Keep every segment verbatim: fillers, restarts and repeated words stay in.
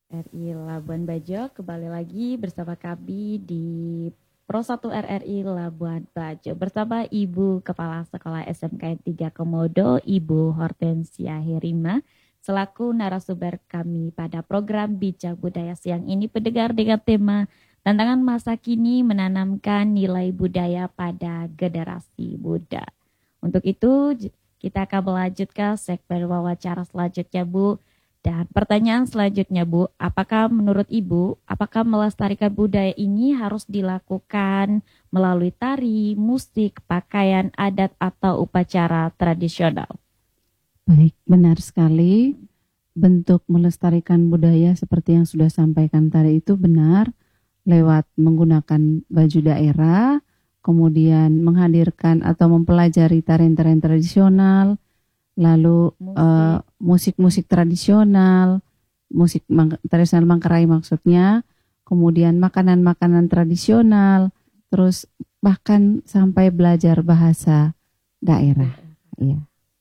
R I Labuan Bajo, kembali lagi bersama kami di Pro satu R R I Labuan Bajo bersama Ibu Kepala Sekolah S M K N tiga Komodo, Ibu Hortensia Herima, selaku narasumber kami pada program Bijak Budaya siang ini, pendengar, dengan tema tantangan masa kini menanamkan nilai budaya pada generasi muda. Untuk itu kita akan melanjutkan segmen wawancara selanjutnya, Bu. Dan pertanyaan selanjutnya, Bu, apakah menurut Ibu, apakah melestarikan budaya ini harus dilakukan melalui tari, musik, pakaian adat, atau upacara tradisional? Baik, benar sekali. Bentuk melestarikan budaya seperti yang sudah sampaikan tadi itu benar, lewat menggunakan baju daerah, kemudian menghadirkan atau mempelajari tarian-tarian tradisional, lalu musik. Uh, musik-musik tradisional, musik mang- tradisional Manggarai maksudnya, kemudian makanan-makanan tradisional, terus bahkan sampai belajar bahasa daerah. Iya.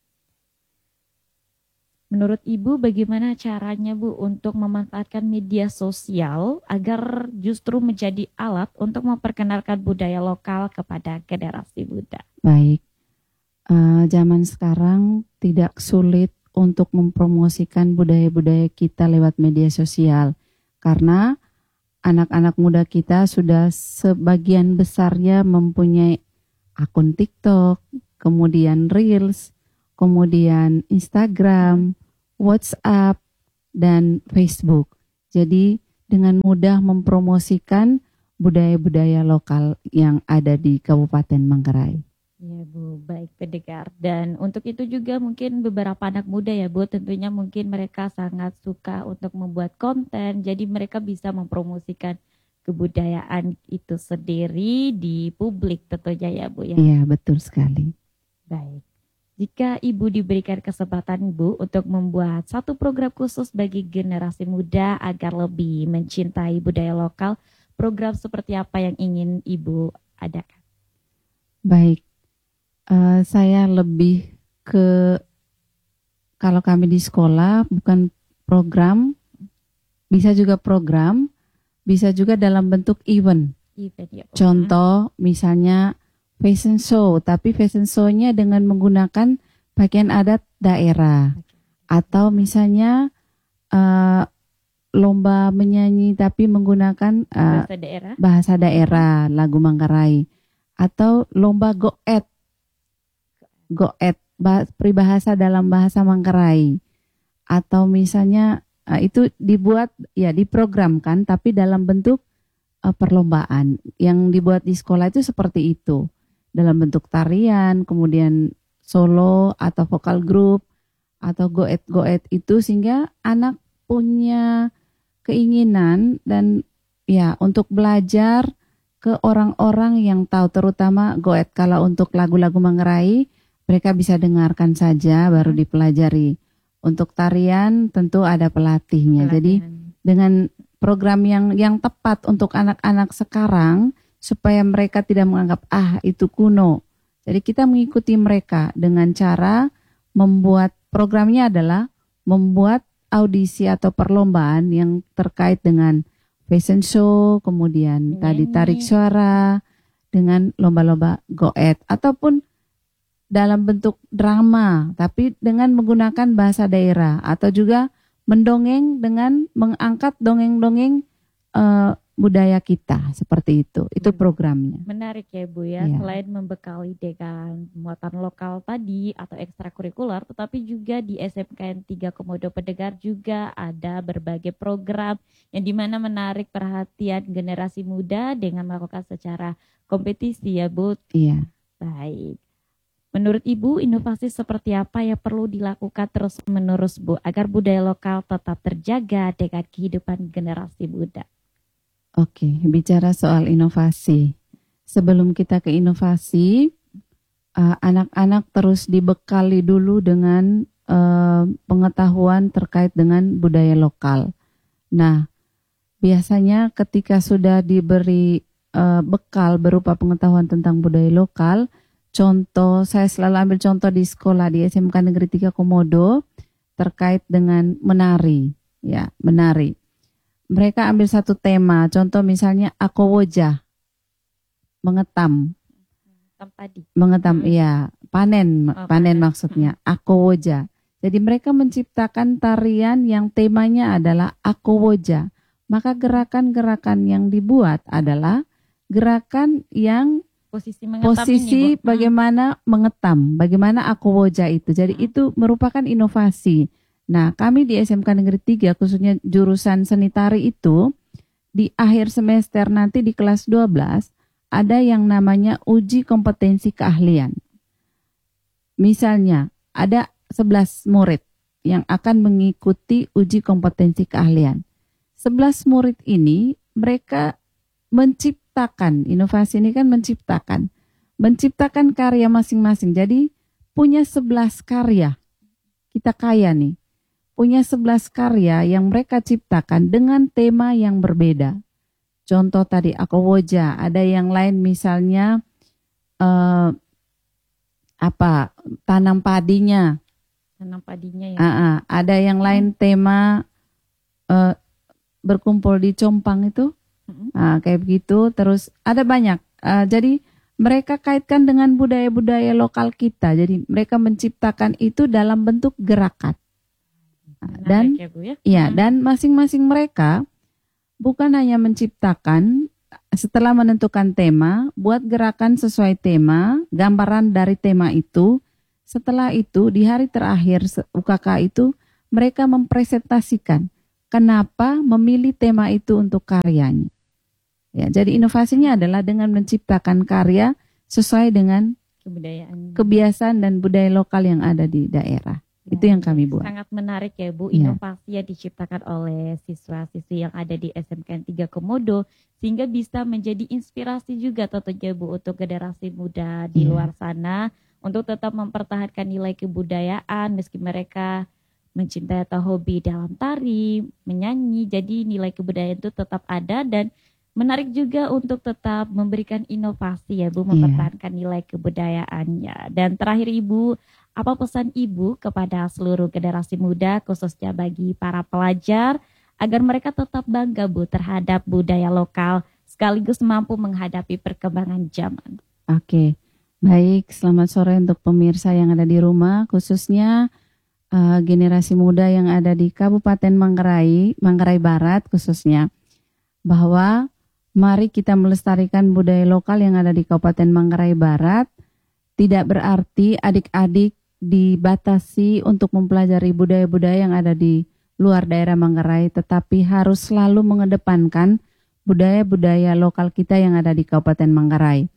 Menurut Ibu bagaimana caranya, Bu, untuk memanfaatkan media sosial agar justru menjadi alat untuk memperkenalkan budaya lokal kepada generasi muda? Baik. Uh, zaman sekarang tidak sulit untuk mempromosikan budaya-budaya kita lewat media sosial, karena anak-anak muda kita sudah sebagian besarnya mempunyai akun TikTok, kemudian Reels, kemudian Instagram, WhatsApp, dan Facebook. Jadi dengan mudah mempromosikan budaya-budaya lokal yang ada di Kabupaten Manggarai. Ya, Bu, baik pendengar. Dan untuk itu juga mungkin beberapa anak muda ya, Bu, tentunya mungkin mereka sangat suka untuk membuat konten, jadi mereka bisa mempromosikan kebudayaan itu sendiri di publik tentunya ya, Bu ya. Iya, betul sekali. Baik. Jika Ibu diberikan kesempatan, Bu, untuk membuat satu program khusus bagi generasi muda agar lebih mencintai budaya lokal, program seperti apa yang ingin Ibu adakan? Baik. Uh, saya lebih ke, kalau kami di sekolah bukan program, bisa juga program, bisa juga dalam bentuk event. Event ya, contoh misalnya fashion show, tapi fashion show-nya dengan menggunakan pakaian adat daerah. Atau misalnya uh, lomba menyanyi tapi menggunakan uh, bahasa daerah, bahasa daerah, lagu Manggarai. Atau lomba goet. Goet, peribahasa dalam bahasa Manggarai. Atau misalnya uh, itu dibuat, ya diprogramkan, tapi dalam bentuk uh, perlombaan. Yang dibuat di sekolah itu seperti itu. Dalam bentuk tarian, kemudian solo atau vokal group, atau goet-goet itu, sehingga anak punya keinginan dan ya untuk belajar ke orang-orang yang tahu, terutama goet. Kalau untuk lagu-lagu Manggarai, mereka bisa dengarkan saja baru dipelajari. Untuk tarian tentu ada pelatihnya. Pelatihan. Jadi dengan program yang yang tepat untuk anak-anak sekarang, supaya mereka tidak menganggap ah itu kuno. Jadi kita mengikuti mereka dengan cara membuat, programnya adalah membuat audisi atau perlombaan yang terkait dengan fashion show, kemudian Nyanyi. tadi tarik suara, dengan lomba-lomba goet, ataupun dalam bentuk drama, tapi dengan menggunakan bahasa daerah, atau juga mendongeng dengan mengangkat dongeng-dongeng uh, budaya kita, seperti itu. Itu programnya. Menarik ya, Bu ya. Ya. Selain membekali dengan muatan lokal tadi atau ekstrakurikuler, tetapi juga di S M K N tiga Komodo pendengar juga ada berbagai program yang dimana menarik perhatian generasi muda dengan melakukan secara kompetisi ya, Bu. Iya. Baik. Menurut Ibu, inovasi seperti apa yang perlu dilakukan terus-menerus, Bu, agar budaya lokal tetap terjaga dengan kehidupan generasi muda? Oke, bicara soal inovasi. Sebelum kita ke inovasi, uh, anak-anak terus dibekali dulu dengan uh, pengetahuan terkait dengan budaya lokal. Nah, biasanya ketika sudah diberi uh, bekal berupa pengetahuan tentang budaya lokal, contoh, saya selalu ambil contoh di sekolah di S M K Negeri tiga Komodo terkait dengan menari, ya, menari. mereka ambil satu tema, contoh misalnya akowoja, mengetam, Mengetam padi. mengetam, Hmm. iya, panen, Oh, panen panen. maksudnya, akowoja. Jadi mereka menciptakan tarian yang temanya adalah akowoja. Maka gerakan-gerakan yang dibuat adalah gerakan yang Posisi mengetam posisi ini, Bu. bagaimana mengetam, bagaimana akowoja itu. Jadi Hmm. itu merupakan inovasi. Nah, kami di S M K Negeri tiga, khususnya jurusan seni tari itu, di akhir semester nanti di kelas dua belas, ada yang namanya uji kompetensi keahlian. Misalnya, ada sebelas murid yang akan mengikuti uji kompetensi keahlian. sebelas murid ini, mereka menciptakan, inovasi ini kan menciptakan, menciptakan karya masing-masing. Jadi, punya sebelas karya. Kita kaya nih. Punya sebelas karya yang mereka ciptakan dengan tema yang berbeda. Contoh tadi akowoja, ada yang lain misalnya eh, apa tanam padinya, Tanam padinya ya. Ah, ah. Ada yang lain tema eh, berkumpul di compang itu, Hmm. ah, kayak begitu. Terus ada banyak. Ah, jadi mereka kaitkan dengan budaya-budaya lokal kita. Jadi mereka menciptakan itu dalam bentuk gerakan. Ah, dan Menarik ya, Bu, ya. ya, Hmm. dan masing-masing mereka bukan hanya menciptakan, setelah menentukan tema, buat gerakan sesuai tema, gambaran dari tema itu. Setelah itu, di hari terakhir U K K itu, mereka mempresentasikan kenapa memilih tema itu untuk karyanya. Ya, jadi inovasinya adalah dengan menciptakan karya sesuai dengan Kebudayaan. kebiasaan dan budaya lokal yang ada di daerah. Itu yang kami buat. Sangat menarik ya, Bu, Ya. inovasi yang diciptakan oleh siswa-siswi yang ada di S M K N tiga Komodo sehingga bisa menjadi inspirasi juga tentunya, Bu, untuk generasi muda di Ya. luar sana untuk tetap mempertahankan nilai kebudayaan meski mereka mencintai atau hobi dalam tari, menyanyi. Jadi nilai kebudayaan itu tetap ada dan menarik juga untuk tetap memberikan inovasi ya, Bu, Iya. mempertahankan nilai kebudayaannya. Dan terakhir, Ibu, apa pesan Ibu kepada seluruh generasi muda khususnya bagi para pelajar agar mereka tetap bangga, Bu, terhadap budaya lokal sekaligus mampu menghadapi perkembangan zaman? Oke, baik. Selamat sore untuk pemirsa yang ada di rumah, khususnya uh, generasi muda yang ada di Kabupaten Manggarai, Manggarai Barat khususnya, bahwa mari kita melestarikan budaya lokal yang ada di Kabupaten Manggarai Barat. Tidak berarti adik-adik dibatasi untuk mempelajari budaya-budaya yang ada di luar daerah Manggarai, tetapi harus selalu mengedepankan budaya-budaya lokal kita yang ada di Kabupaten Manggarai.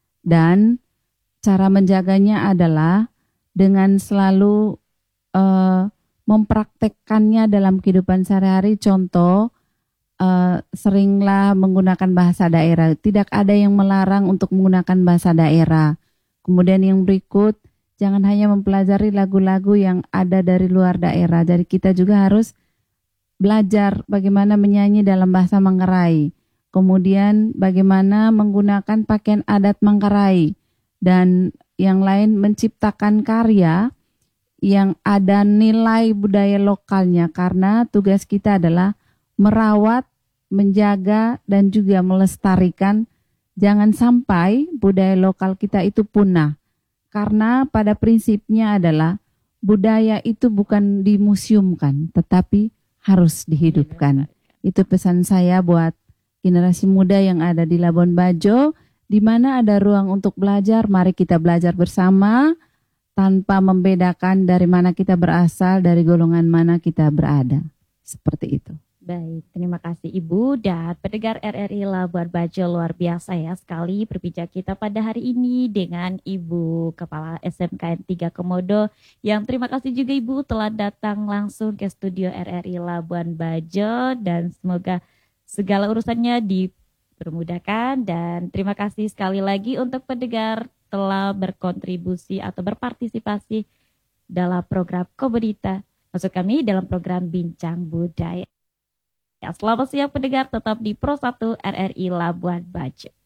Dan cara menjaganya adalah dengan selalu uh, mempraktekkannya dalam kehidupan sehari-hari. Contoh, uh, seringlah menggunakan bahasa daerah. Tidak ada yang melarang untuk menggunakan bahasa daerah. Kemudian yang berikut, jangan hanya mempelajari lagu-lagu yang ada dari luar daerah. Jadi kita juga harus belajar bagaimana menyanyi dalam bahasa Manggarai. Kemudian bagaimana menggunakan pakaian adat Manggarai. Dan yang lain menciptakan karya yang ada nilai budaya lokalnya. Karena tugas kita adalah merawat, menjaga, dan juga melestarikan. Jangan sampai budaya lokal kita itu punah. Karena pada prinsipnya adalah budaya itu bukan dimuseumkan, tetapi harus dihidupkan. Itu pesan saya buat generasi muda yang ada di Labuan Bajo, di mana ada ruang untuk belajar. Mari kita belajar bersama tanpa membedakan dari mana kita berasal, dari golongan mana kita berada. Seperti itu. Baik, terima kasih Ibu dan pendengar R R I Labuan Bajo, luar biasa ya sekali berbincang kita pada hari ini dengan Ibu Kepala S M K N tiga Komodo yang terima kasih juga Ibu telah datang langsung ke studio R R I Labuan Bajo dan semoga segala urusannya dipermudahkan dan terima kasih sekali lagi untuk pendengar telah berkontribusi atau berpartisipasi dalam program Komodita, maksud kami dalam program Bincang Budaya. Ya, selamat siang pendengar, tetap di Pro satu R R I Labuan Bajo.